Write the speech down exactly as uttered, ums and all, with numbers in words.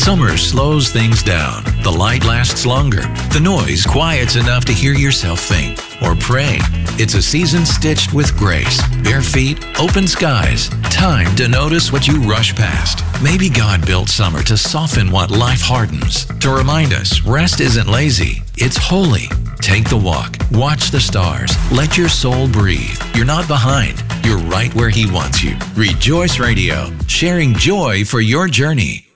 Summer slows things down. The light lasts longer. The noise quiets enough to hear yourself think or pray. It's a season stitched with grace. Bare feet, open skies. Time to notice what you rush past. Maybe God built summer to soften what life hardens. To remind us, rest isn't lazy. It's holy. Take the walk. Watch the stars. Let your soul breathe. You're not behind. You're right where He wants you. Rejoice Radio, sharing joy for your journey.